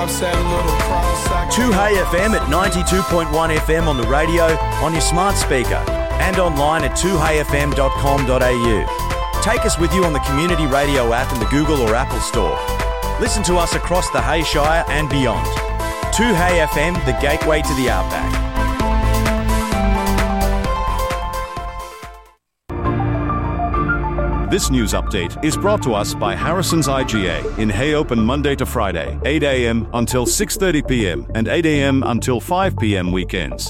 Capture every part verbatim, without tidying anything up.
two Hey F M at ninety-two point one F M on the radio, on your smart speaker, and online at two hey f m dot com dot a u. Take us with you on the Community Radio app in the Google or Apple Store. Listen to us across the Hay Shire and beyond. two Hey F M, the gateway to the outback. This news update is brought to us by Harrison's I G A in Hay Open Monday to Friday, eight a m until six thirty p m and eight a m until five p m weekends.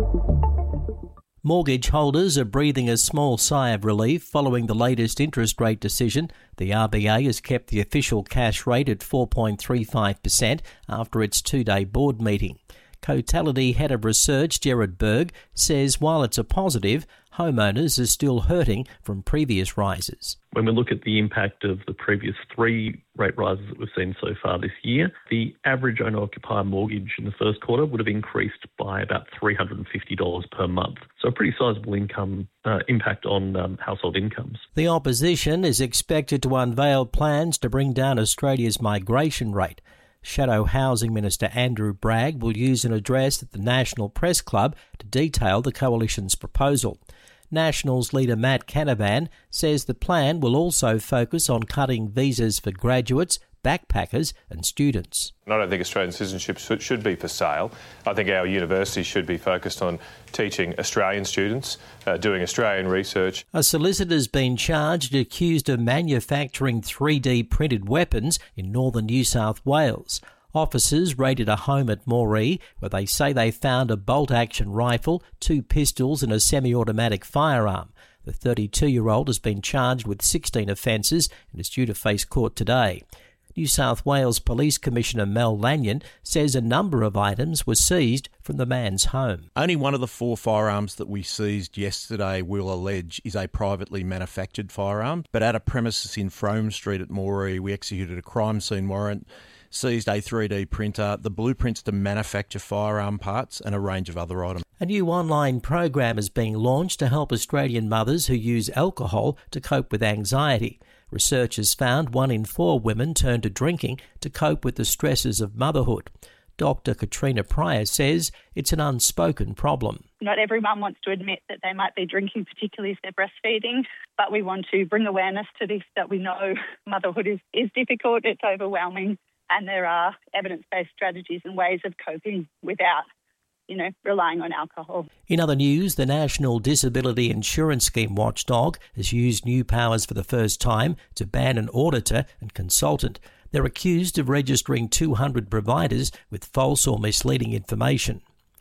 Mortgage holders are breathing a small sigh of relief following the latest interest rate decision. The R B A has kept the official cash rate at four point three five percent after its two-day board meeting. Cotality Head of Research Gerard Berg says while it's a positive, homeowners are still hurting from previous rises. When we look at the impact of the previous three rate rises that we've seen so far this year, the average owner-occupier mortgage in the first quarter would have increased by about three hundred fifty dollars per month. So a pretty sizable income uh, impact on um, household incomes. The opposition is expected to unveil plans to bring down Australia's migration rate. Shadow Housing Minister Andrew Bragg will use an address at the National Press Club to detail the coalition's proposal. Nationals leader Matt Canavan says the plan will also focus on cutting visas for graduates, backpackers and students. I don't think Australian citizenship should be for sale. I think our universities should be focused on teaching Australian students, uh, doing Australian research. A solicitor's been charged accused of manufacturing three D printed weapons in northern New South Wales. Officers raided a home at Moree where they say they found a bolt-action rifle, two pistols and a semi-automatic firearm. The thirty-two-year-old has been charged with sixteen offences and is due to face court today. New South Wales Police Commissioner Mel Lanyon says a number of items were seized from the man's home. Only one of the four firearms that we seized yesterday, we'll allege, is a privately manufactured firearm. But at a premises in Frome Street at Moree, we executed a crime scene warrant, seized a three D printer, the blueprints to manufacture firearm parts and a range of other items. A new online program is being launched to help Australian mothers who use alcohol to cope with anxiety. Researchers found one in four women turn to drinking to cope with the stresses of motherhood. Doctor Katrina Pryor says it's an unspoken problem. Not every mum wants to admit that they might be drinking, particularly if they're breastfeeding, but we want to bring awareness to this, that we know motherhood is, is difficult, it's overwhelming, and there are evidence-based strategies and ways of coping without, you know, relying on alcohol. In other news, the National Disability Insurance Scheme watchdog has used new powers for the first time to ban an auditor and consultant. They're accused of registering two hundred providers with false or misleading information.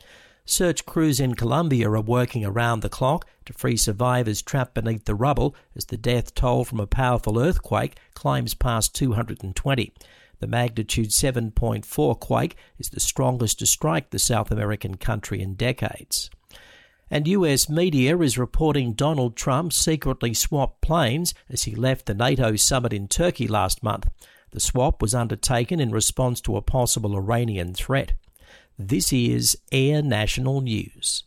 Search crews in Colombia are working around the clock to free survivors trapped beneath the rubble as the death toll from a powerful earthquake climbs past two hundred twenty. The magnitude seven point four quake is the strongest to strike the South American country in decades. And U S media is reporting Donald Trump secretly swapped planes as he left the NATO summit in Turkey last month. The swap was undertaken in response to a possible Iranian threat. This is Air National News.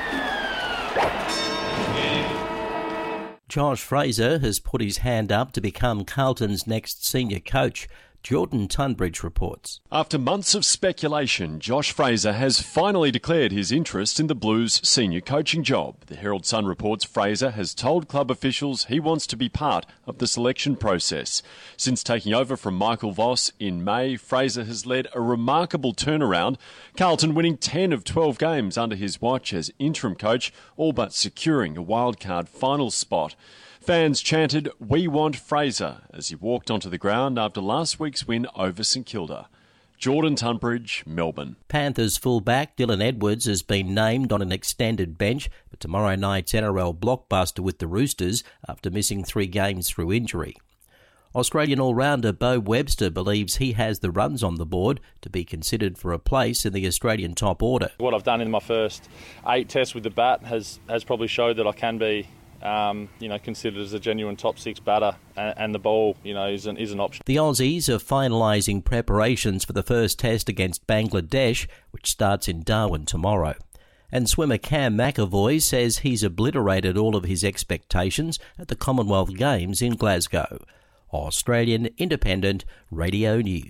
Josh Fraser has put his hand up to become Carlton's next senior coach. Jordan Tunbridge reports. After months of speculation, Josh Fraser has finally declared his interest in the Blues' senior coaching job. The Herald Sun reports Fraser has told club officials he wants to be part of the selection process. Since taking over from Michael Voss in May, Fraser has led a remarkable turnaround, Carlton winning ten of twelve games under his watch as interim coach, all but securing a wildcard final spot. Fans chanted, "We want Fraser," as he walked onto the ground after last week's win over St Kilda. Jordan Tunbridge, Melbourne. Panthers fullback Dylan Edwards has been named on an extended bench for tomorrow night's N R L blockbuster with the Roosters after missing three games through injury. Australian all-rounder Bo Webster believes he has the runs on the board to be considered for a place in the Australian top order. What I've done in my first eight tests with the bat has, has probably showed that I can be Um, you know, considered as a genuine top six batter, and, and the ball, you know, is an, is an option. The Aussies are finalising preparations for the first test against Bangladesh, which starts in Darwin tomorrow. And swimmer Cam McAvoy says he's obliterated all of his expectations at the Commonwealth Games in Glasgow. Australian Independent Radio News.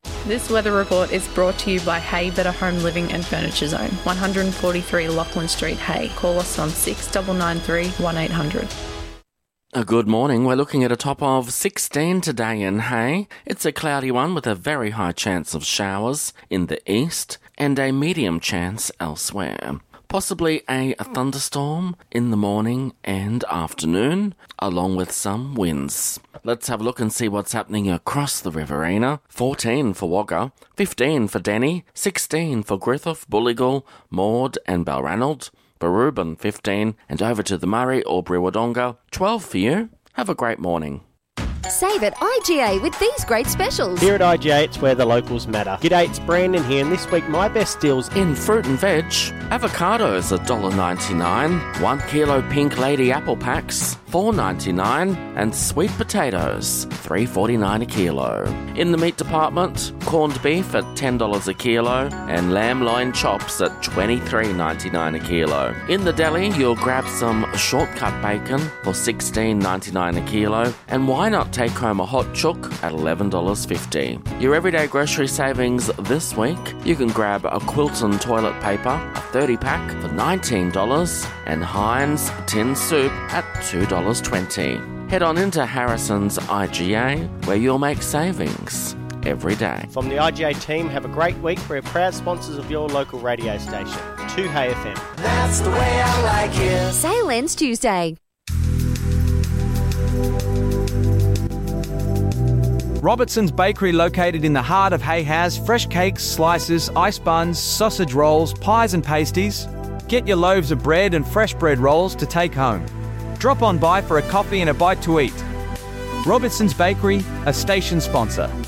This weather report is brought to you by Hay Better Home Living and Furniture Zone, one forty-three Lachlan Street, Hay. Call us on six nine nine three, one eight hundred. A good morning. We're looking at a top of sixteen today in Hay. It's a cloudy one with a very high chance of showers in the east and a medium chance elsewhere. Possibly a thunderstorm in the morning and afternoon, along with some winds. Let's have a look and see what's happening across the Riverina. fourteen for Wagga, fifteen for Denny, sixteen for Griffith, Bulligal, Maud and Balranald, Barubin fifteen, and over to the Murray or Wodonga, twelve for you. Have a great morning. Save at I G A with these great specials. Here at I G A, it's where the locals matter. G'day, it's Brandon here, and this week my best deals in fruit and veg. Avocados one dollar ninety-nine, one kilo pink lady apple packs four ninety-nine, and sweet potatoes three forty-nine a kilo. In the meat department, corned beef at ten dollars a kilo and lamb loin chops at twenty-three ninety-nine a kilo. In the deli, you'll grab some shortcut bacon for sixteen ninety-nine a kilo, and why not take home a hot chook at eleven dollars fifty. Your everyday grocery savings this week, you can grab a Quilton toilet paper, a thirty pack for nineteen dollars, and Heinz tin soup at two dollars twenty. Head on into Harrison's I G A, where you'll make savings every day. From the I G A team, have a great week. We're proud sponsors of your local radio station, two Hay F M. That's the way I like it. Sale ends Tuesday. Robertson's Bakery, located in the heart of Hay, has fresh cakes, slices, ice buns, sausage rolls, pies and pasties. Get your loaves of bread and fresh bread rolls to take home. Drop on by for a coffee and a bite to eat. Robertson's Bakery, a station sponsor.